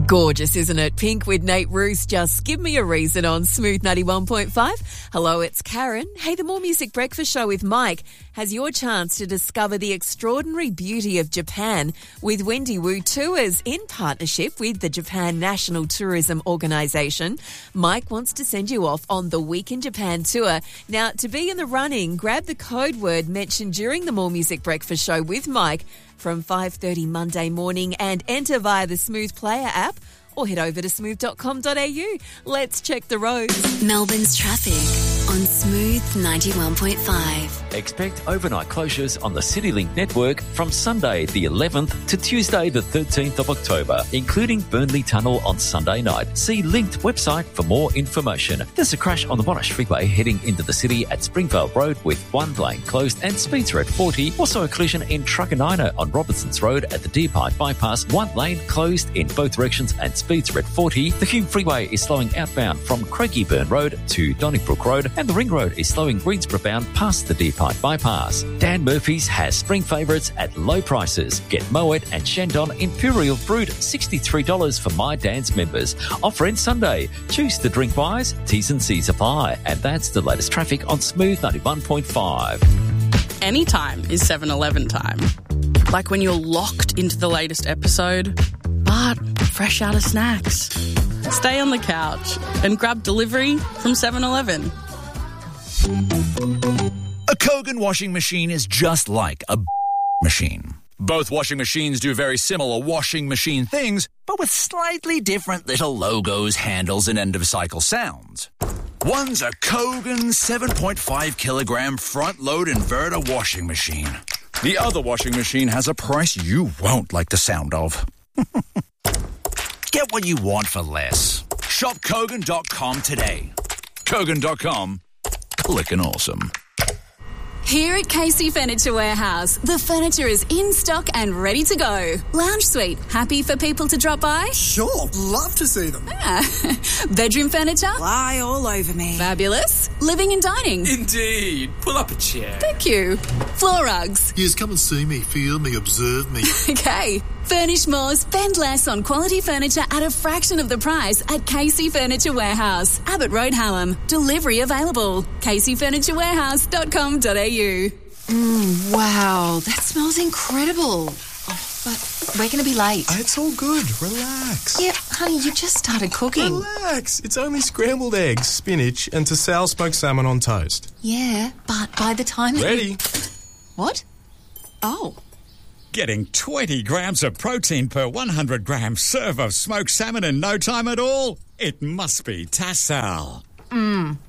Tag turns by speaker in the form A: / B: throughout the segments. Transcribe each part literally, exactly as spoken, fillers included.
A: Gorgeous, isn't it? Pink with Nate Roos. Just give me a reason on Smooth ninety-one point five. Hello, it's Karen. Hey, the More Music Breakfast Show with Mike has your chance to discover the extraordinary beauty of Japan with Wendy Wu Tours in partnership with the Japan National Tourism Organisation. Mike wants to send you off on the Week in Japan tour. Now, to be in the running, grab the code word mentioned during the More Music Breakfast Show with Mike from five thirty Monday morning and enter via the Smooth Player app or head over to smooth dot com dot a u. Let's check the roads.
B: Melbourne's traffic on Smooth ninety-one point five.
C: Expect overnight closures on the CityLink network from Sunday the eleventh to Tuesday the thirteenth of October, including Burnley Tunnel on Sunday night. See Linked website for more information. There's a crash on the Monash Freeway heading into the city at Springvale Road with one lane closed and speeds are at forty. Also a collision in Truckanina on Robertson's Road at the Deer Park Bypass, one lane closed in both directions and speeds are at forty. The Hume Freeway is slowing outbound from Craigieburn Road to Donnybrook Road, and the Ring Road is slowing Greensboro bound past the Deer Park Bypass. Dan Murphy's has spring favourites at low prices. Get Moet and Shandon Imperial Brewed sixty-three dollars for My Dan's members. Offer in Sunday. Choose to drink wise. T's and C's apply. And that's the latest traffic on Smooth ninety-one point five.
D: Anytime is seven eleven time. Like when you're locked into the latest episode, but fresh out of snacks. Stay on the couch and grab delivery from seven eleven.
E: A Kogan washing machine is just like a machine. Both washing machines do very similar washing machine things, but with slightly different little logos, handles, and end-of-cycle sounds. One's a Kogan seven point five kilogram front-load inverter washing machine. The other washing machine has a price you won't like the sound of. Get what you want for less. Shop Kogan dot com today. Kogan dot com. Clickin' awesome.
B: Here at Casey Furniture Warehouse, the furniture is in stock and ready to go. Lounge suite, happy for people to drop by?
F: Sure, love to see them.
B: Ah. Bedroom furniture?
G: Lie all over me.
B: Fabulous. Living and dining?
F: Indeed. Pull up a chair.
B: Thank you. Floor rugs?
H: Yes, come and see me, feel me, observe me.
B: Okay. Furnish more, spend less on quality furniture at a fraction of the price at Casey Furniture Warehouse, Abbott Road, Hallam. Delivery available. casey furniture warehouse dot com dot a u.
A: Mm, wow, that smells incredible. Oh, but we're going to be late.
F: It's all good. Relax.
A: Yeah, honey, you just started cooking.
F: Relax. It's only scrambled eggs, spinach, and to sal smoked salmon on toast.
A: Yeah, but by the time... that
F: Ready.
A: you- What? Oh.
I: Getting twenty grams of protein per one hundred gram serve of smoked salmon in no time at all? It must be Tassal.
G: Mmm.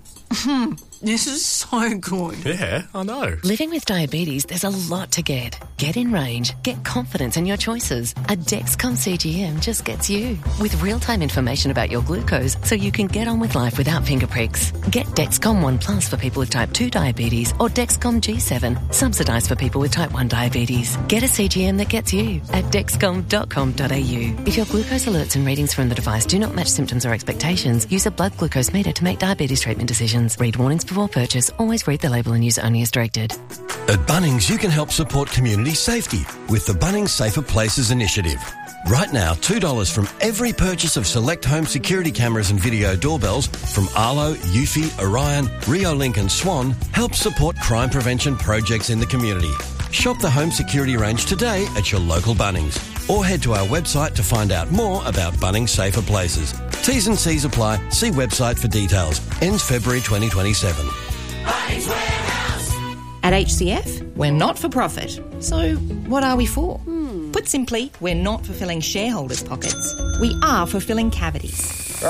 G: This is so good.
F: Yeah, I know.
J: Living with diabetes, there's a lot to get. Get in range. Get confidence in your choices. A Dexcom C G M just gets you. With real-time information about your glucose so you can get on with life without finger pricks. Get Dexcom one Plus for people with type two diabetes or Dexcom G seven, subsidised for people with type one diabetes. Get a C G M that gets you at dexcom dot com dot a u. If your glucose alerts and readings from the device do not match symptoms or expectations, use a blood glucose meter to make diabetes treatment decisions. Read warnings before purchase. Always read the label and use only as directed.
K: At Bunnings, you can help support community safety with the Bunnings Safer Places initiative. Right now, two dollars from every purchase of select home security cameras and video doorbells from Arlo, Eufy, Orion, Riolink and Swan helps support crime prevention projects in the community. Shop the home security range today at your local Bunnings or head to our website to find out more about Bunnings Safer Places. T's and C's apply. See website for details. Ends February twenty twenty-seven.
L: Bunnings Warehouse. At H C F, we're not for profit. So what are we for? Hmm. Put simply, we're not for filling shareholders' pockets. We are for filling cavities.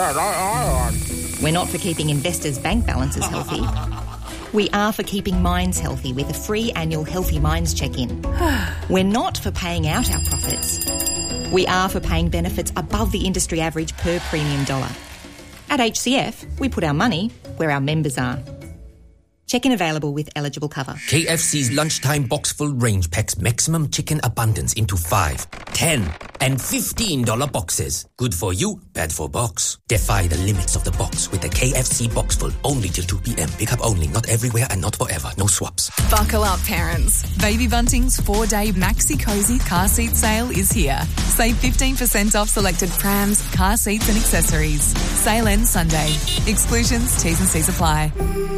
L: We're not for keeping investors' bank balances healthy. We are for keeping minds healthy with a free annual Healthy Minds check-in. We're not for paying out our profits. We are for paying benefits above the industry average per premium dollar. At H C F, we put our money where our members are. Check-in available with eligible cover.
M: K F C's lunchtime box full range packs maximum chicken abundance into five, ten, and fifteen dollar boxes. Good for you, bad for box. Defy the limits of the box with the K F C box full only till two p.m. Pick up only, not everywhere and not forever. No swaps.
N: Buckle up, parents. Baby Bunting's four-day Maxi Cozy car seat sale is here. Save fifteen percent off selected prams, car seats and accessories. Sale ends Sunday. Exclusions, T's and C's apply.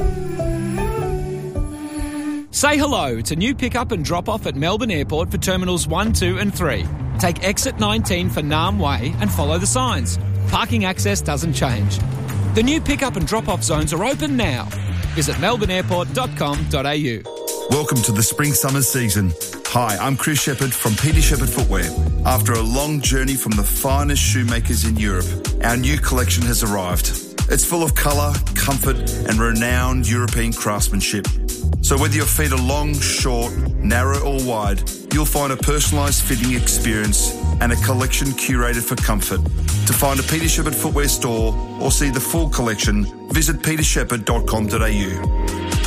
O: Say hello to new pick-up and drop-off at Melbourne Airport for Terminals one, two and three. Take exit nineteen for Nam Way and follow the signs. Parking access doesn't change. The new pick-up and drop-off zones are open now. Visit melbourne airport dot com dot a u.
P: Welcome to the spring-summer season. Hi, I'm Chris Shepherd from Peter Shepherd Footwear. After a long journey from the finest shoemakers in Europe, our new collection has arrived. It's full of colour, comfort and renowned European craftsmanship. So whether your feet are long, short, narrow or wide, you'll find a personalised fitting experience and a collection curated for comfort. To find a Peter Shepherd Footwear store or see the full collection, visit peter shepherd dot com dot a u.